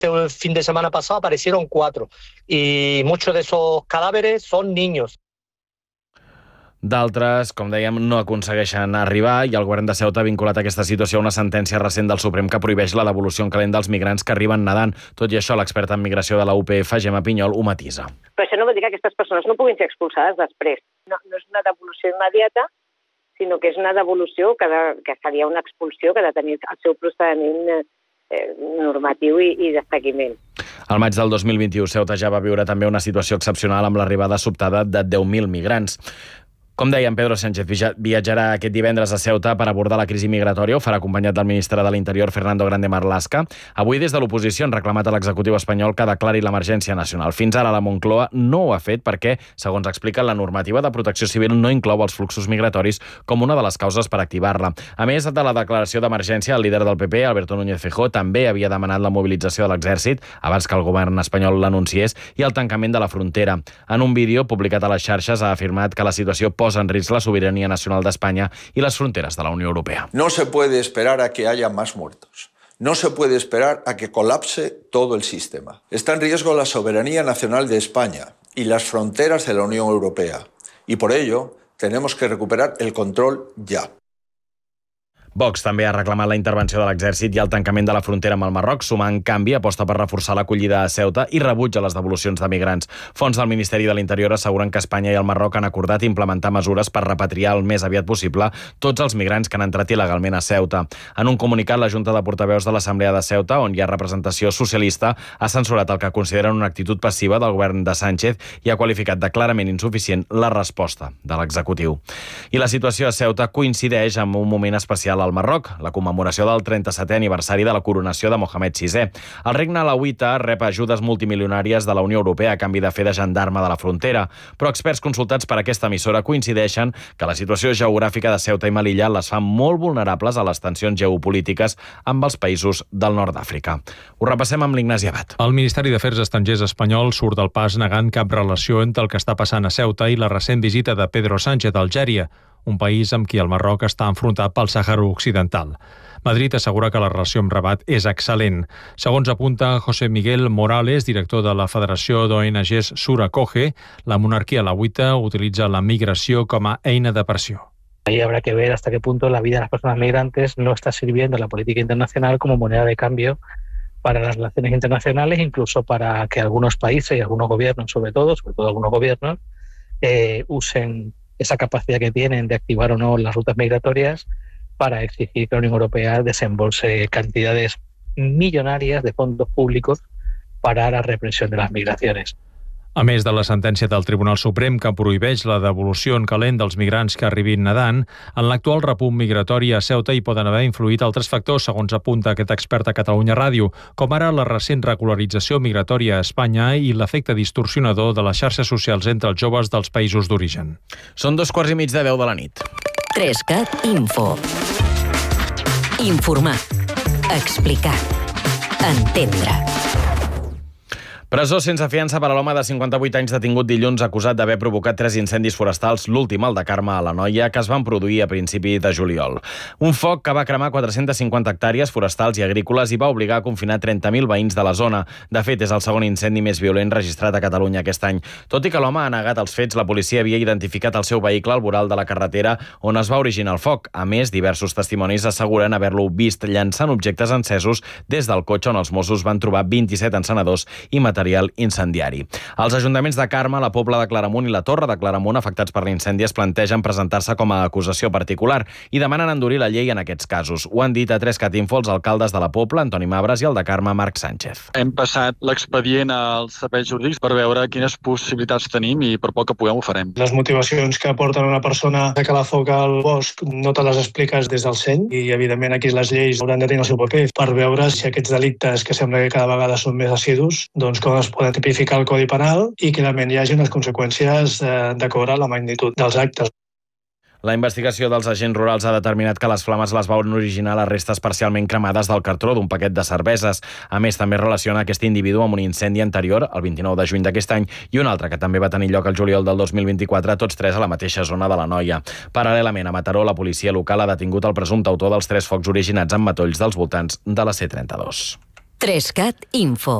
El fin de semana pasado aparecieron 4 y muchos de esos cadáveres son niños. D'altres, com dèiem, no aconsegueixen arribar i el govern de Ceuta ha vinculat aquesta situació a una sentència recent del Suprem que prohibeix la devolució en calent dels migrants que arriben nedant. Tot i això, l'experta en migració de la UPF, Gemma Pinyol, ho matisa. Però això no vol dir que aquestes persones no puguin ser expulsades després. No és una devolució immediata, sinó que és una devolució que seria una expulsió que ha de tenir el seu procediment normatiu i de seguiment. Al maig del 2021, Ceuta ja va viure també una situació excepcional amb l'arribada sobtada de 10.000 migrants. Com dèiem, Pedro Sánchez viatjarà aquest divendres a Ceuta per abordar la crisi migratòria. Ho farà acompanyat del ministre de l'Interior, Fernando Grande Marlaska. Avui, des de l'oposició, han reclamat a l'executiu espanyol que declari l'emergència nacional. Fins ara, la Moncloa no ho ha fet perquè, segons explica, la normativa de protecció civil no inclou els fluxos migratoris com una de les causes per activar-la. A més de la declaració d'emergència, el líder del PP, Alberto Núñez Feijóo, també havia demanat la mobilització de l'exèrcit abans que el govern espanyol l'anunciés i el tancament de la frontera. En un vídeo publicat a les xarxes ha afirmat que la situació posa en risc la soberanía nacional de España y las fronteras de la Unión Europea. No se puede esperar a que haya más muertos. No se puede esperar a que colapse todo el sistema. Está en riesgo la soberanía nacional de España y las fronteras de la Unión Europea. Y por ello tenemos que recuperar el control ya. Vox també ha reclamat la intervenció de l'exèrcit i el tancament de la frontera amb el Marroc. Sumar, en canvi, aposta per reforçar l'acollida a Ceuta i rebutja les devolucions de migrants. Fonts del Ministeri de l'Interior asseguren que Espanya i el Marroc han acordat implementar mesures per repatriar el més aviat possible tots els migrants que han entrat il·legalment a Ceuta. En un comunicat, la Junta de Portaveus de l'Assemblea de Ceuta, on hi ha representació socialista, ha censurat el que consideren una actitud passiva del govern de Sánchez i ha qualificat de clarament insuficient la resposta de l'executiu. I la situació a Ceuta coincideix amb un moment especial al Marroc, la commemoració del 37è aniversari de la coronació de Mohamed VI. El regne alauita rep ajudes multimilionàries de la Unió Europea a canvi de fer de gendarme de la frontera, però experts consultats per aquesta emissora coincideixen que la situació geogràfica de Ceuta i Melilla les fa molt vulnerables a les tensions geopolítiques amb els països del nord d'Àfrica. Ho repassem amb l'Ignasi Abad. El Ministeri d'Afers Estrangers espanyol surt del pas negant cap relació entre el que està passant a Ceuta i la recent visita de Pedro Sánchez a Algèria, un país amb qui el Marroc està enfrontat pel Sàhara Occidental. Madrid assegura que la relació amb Rabat és excel·lent. Segons apunta José Miguel Morales, director de la Federació d'ONGs Suracoge, la monarquia alauita utilitza la migració com a eina de pressió. Ahí habrá que ver hasta qué punto la vida de las personas migrantes no está sirviendo a la política internacional como moneda de cambio para las relaciones internacionales, incluso para que algunos países y algunos gobiernos, sobre todo algunos gobiernos, usen esa capacidad que tienen de activar o no las rutas migratorias para exigir que la Unión Europea desembolse cantidades millonarias de fondos públicos para la represión de las migraciones. A més de la sentència del Tribunal Suprem que prohibeix la devolució en calent dels migrants que arribin nedant, en l'actual repunt migratori a Ceuta hi poden haver influït altres factors, segons apunta aquest expert a Catalunya Ràdio, com ara la recent regularització migratòria a Espanya i l'efecte distorsionador de les xarxes socials entre els joves dels països d'origen. Són 2:15 de la nit. 3CAT Info. Informar. Explicar. Entendre. Presó sense fiança per a l'home de 58 anys detingut dilluns acusat d'haver provocat 3 incendis forestals, l'últim, el de Carme a l'Anoia, que es van produir a principi de juliol. Un foc que va cremar 450 hectàrees forestals i agrícoles i va obligar a confinar 30.000 veïns de la zona. De fet, és el segon incendi més violent registrat a Catalunya aquest any. Tot i que l'home ha negat els fets, la policia havia identificat el seu vehicle al voral de la carretera on es va originar el foc. A més, diversos testimonis asseguren haver-lo vist llançant objectes encesos des del cotxe on els Mossos van trobar 27 encenedors i material incendiari. Els ajuntaments de Carme, la Pobla de Claramunt i la Torre de Claramunt, afectats per l'incendi, es plantegen presentar-se com a acusació particular i demanen endurir la llei en aquests casos. Ho han dit a 3CAT Info els alcaldes de la Pobla, Antoni Mabres, i el de Carme, Marc Sánchez. Hem passat l'expedient als serveis jurídics per veure quines possibilitats tenim i per poc que puguem ho farem. Les motivacions que porten una persona a calar foc al bosc no te les expliques des del seny i, evidentment, aquí les lleis hauran de tenir el seu paper per veure si aquests delictes, que sembla que cada vegada són més assidus, doncs com es poden tipificar el Codi Penal i que realment hi hagi unes conseqüències d'acord a la magnitud dels actes. La investigació dels agents rurals ha determinat que les flames les van originar les restes parcialment cremades del cartró d'un paquet de cerveses. A més, també relaciona aquest individu amb un incendi anterior, el 29 de juny d'aquest any, i un altre que també va tenir lloc el juliol del 2024, tots tres a la mateixa zona de l'Anoia. Paral·lelament, a Mataró, la policia local ha detingut el presumpte autor dels 3 focs originats en matolls dels voltants de la C32. 3CAT Info.